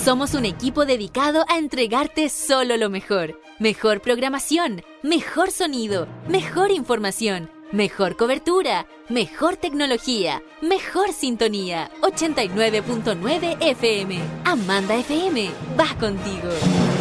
Somos un equipo dedicado a entregarte solo lo mejor. Mejor programación, mejor sonido, mejor información, mejor cobertura, mejor tecnología, mejor sintonía. 89.9 FM. Amanda FM, va contigo.